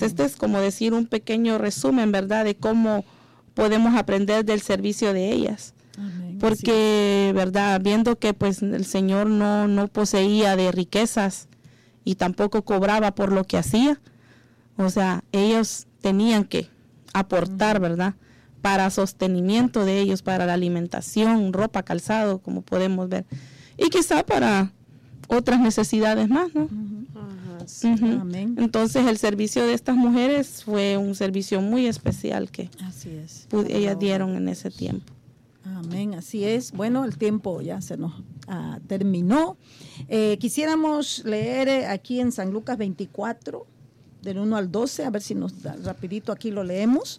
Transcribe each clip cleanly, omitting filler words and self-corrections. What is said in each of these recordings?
este es como decir un pequeño resumen, ¿verdad?, de cómo podemos aprender del servicio de ellas. Amén. Porque, ¿verdad?, viendo que pues el Señor no poseía de riquezas y tampoco cobraba por lo que hacía, o sea, ellos tenían que aportar, ¿verdad?, para sostenimiento de ellos, para la alimentación, ropa, calzado, como podemos ver, y quizá para otras necesidades más, ¿no? Ajá, sí. Amén. Entonces el servicio de estas mujeres fue un servicio muy especial que Así es. ellas dieron en ese tiempo. Amén, así es. Bueno, el tiempo ya se nos terminó. Quisiéramos leer aquí en San Lucas 24, del 1 al 12, a ver si nos da rapidito aquí lo leemos,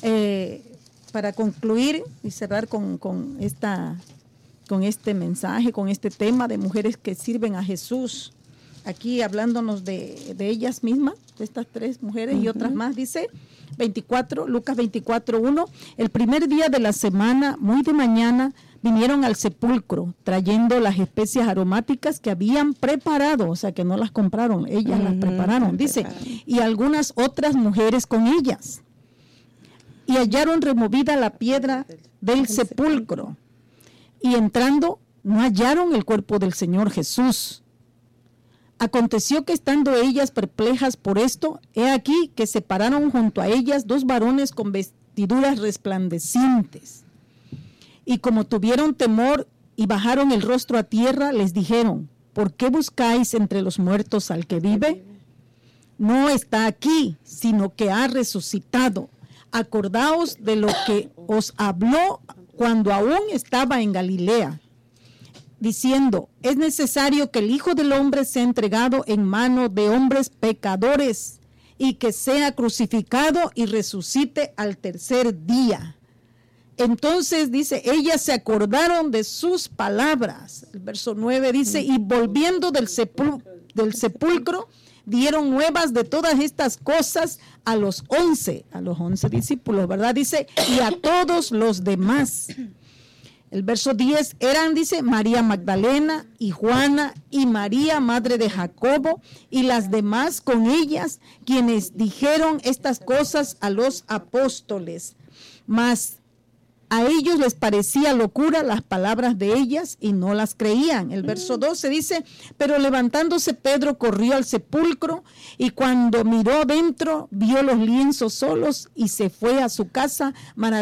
para concluir y cerrar con este mensaje, con este tema de mujeres que sirven a Jesús. Aquí hablándonos de ellas mismas, de estas tres mujeres y otras más, dice Lucas 24:1, el primer día de la semana, muy de mañana, vinieron al sepulcro trayendo las especias aromáticas que habían preparado, o sea que no las compraron, ellas las prepararon, dice, y algunas otras mujeres con ellas. Y hallaron removida la piedra del sepulcro. Y entrando, no hallaron el cuerpo del Señor Jesús. Aconteció que estando ellas perplejas por esto, he aquí que se pararon junto a ellas dos varones con vestiduras resplandecientes. Y como tuvieron temor y bajaron el rostro a tierra, les dijeron, ¿por qué buscáis entre los muertos al que vive? No está aquí, sino que ha resucitado. Acordaos de lo que os habló cuando aún estaba en Galilea, diciendo, es necesario que el Hijo del Hombre sea entregado en manos de hombres pecadores y que sea crucificado y resucite al tercer día. Entonces dice, ellas se acordaron de sus palabras. El verso 9 dice, y volviendo del sepulcro, dieron nuevas de todas estas cosas a los 11 discípulos, ¿verdad? Dice, y a todos los demás. El verso 10 eran, dice, María Magdalena y Juana y María, madre de Jacobo, y las demás con ellas, quienes dijeron estas cosas a los apóstoles. Mas a ellos les parecía locura las palabras de ellas y no las creían. El verso 12 dice, pero levantándose Pedro corrió al sepulcro y cuando miró dentro vio los lienzos solos y se fue a su casa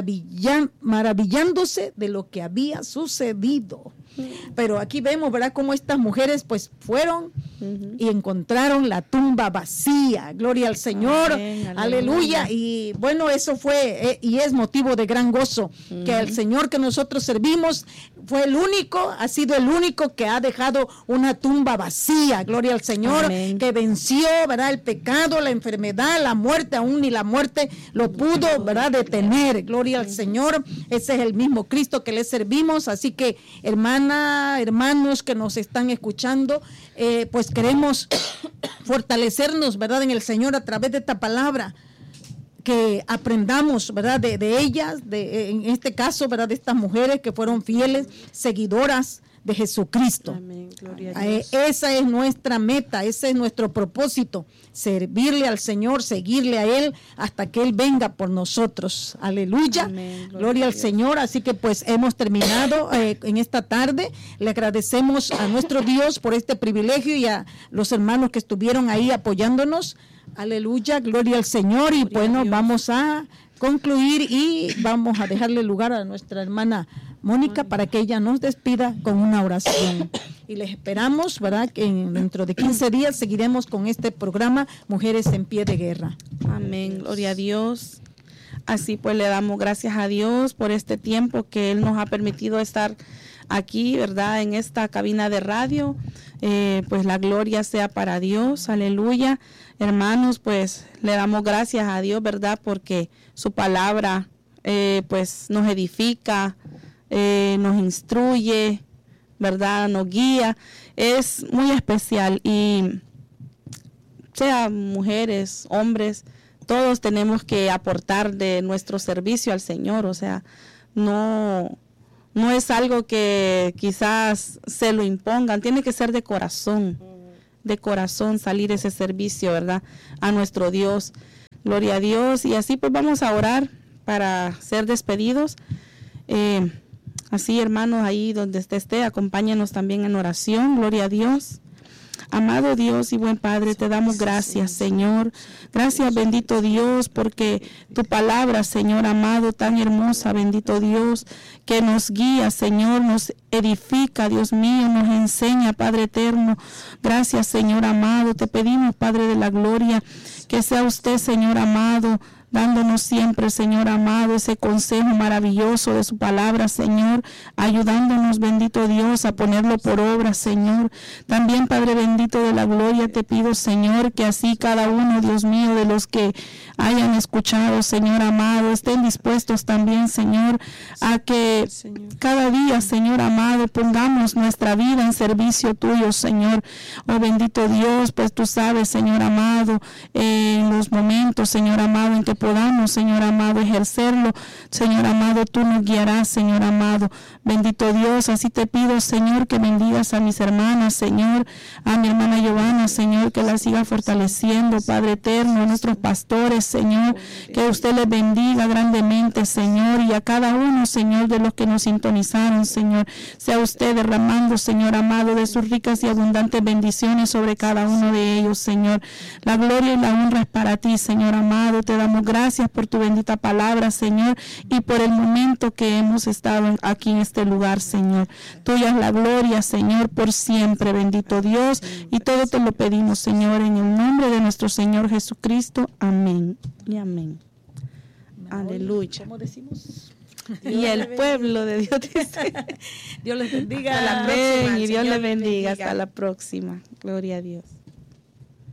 maravillándose de lo que había sucedido. Pero aquí vemos, ¿verdad?, cómo estas mujeres pues fueron y encontraron la tumba vacía. Gloria al Señor. Amén, aleluya. Y bueno, eso fue y es motivo de gran gozo, que el Señor que nosotros servimos fue el único, ha sido el único que ha dejado una tumba vacía. Gloria al Señor. Amén. Que venció, ¿verdad?, el pecado, la enfermedad, la muerte, aún ni la muerte lo pudo, ¿verdad?, detener. Gloria al Señor. Ese es el mismo Cristo que le servimos. Así que, hermanos que nos están escuchando, pues queremos fortalecernos, ¿verdad?, en el Señor a través de esta palabra, que aprendamos, ¿verdad?, de ellas, en este caso, ¿verdad?, de estas mujeres que fueron fieles, seguidoras de Jesucristo. Amén, gloria a Dios. Esa es nuestra meta, ese es nuestro propósito, servirle al Señor, seguirle a Él hasta que Él venga por nosotros. Aleluya. Amén, gloria al Señor. Así que pues hemos terminado en esta tarde. Le agradecemos a nuestro Dios por este privilegio y a los hermanos que estuvieron ahí apoyándonos. Aleluya, gloria al Señor. Y bueno, vamos a concluir y vamos a dejarle lugar a nuestra hermana Mónica para que ella nos despida con una oración. Y les esperamos, ¿verdad?, que dentro de 15 días seguiremos con este programa Mujeres en Pie de Guerra. Amén, gloria a Dios. Así pues le damos gracias a Dios por este tiempo que Él nos ha permitido estar aquí, ¿verdad?, en esta cabina de radio. Pues la gloria sea para Dios, aleluya. Hermanos, pues le damos gracias a Dios, ¿verdad?, porque su palabra pues nos edifica, nos instruye, ¿verdad?, nos guía. Es muy especial y sea mujeres, hombres, todos tenemos que aportar de nuestro servicio al Señor. O sea, no es algo que quizás se lo impongan, tiene que ser de corazón salir ese servicio, ¿verdad?, a nuestro Dios. Gloria a Dios. Y así pues vamos a orar para ser despedidos. Así, hermanos, ahí donde usted esté, acompáñanos también en oración. Gloria a Dios. Amado Dios y buen Padre, te damos gracias, Señor. Gracias, bendito Dios, porque tu palabra, Señor amado, tan hermosa, bendito Dios, que nos guía, Señor, nos edifica, Dios mío, nos enseña, Padre eterno. Gracias, Señor amado. Te pedimos, Padre de la gloria, que sea usted, Señor amado, dándonos siempre, Señor amado, ese consejo maravilloso de su palabra, Señor, ayudándonos, bendito Dios, a ponerlo por obra, Señor. También, Padre bendito de la gloria, te pido, Señor, que así cada uno, Dios mío, de los que hayan escuchado, Señor amado, estén dispuestos también, Señor, a que cada día, Señor amado, pongamos nuestra vida en servicio tuyo, Señor. Oh bendito Dios, pues tú sabes, Señor amado, en los momentos, Señor amado, en que podamos, Señor amado, ejercerlo, Señor amado, tú nos guiarás, Señor amado. Bendito Dios, así te pido, Señor, que bendigas a mis hermanas, Señor, a mi hermana Giovanna, Señor, que la siga fortaleciendo, Padre eterno, a nuestros pastores, Señor, que usted les bendiga grandemente, Señor, y a cada uno, Señor, de los que nos sintonizaron, Señor, sea usted derramando, Señor amado, de sus ricas y abundantes bendiciones sobre cada uno de ellos, Señor. La gloria y la honra es para ti, Señor amado. Te damos gracias por tu bendita palabra, Señor, y por el momento que hemos estado aquí en este lugar, Señor. Tuya es la gloria, Señor, por siempre, bendito Dios, y todo te lo pedimos, Señor, en el nombre de nuestro Señor Jesucristo. Amén y amén. Aleluya. ¿Cómo decimos? Y el pueblo de Dios dice, Dios les bendiga. Amén, y Dios les bendiga. Hasta la próxima. Gloria a Dios.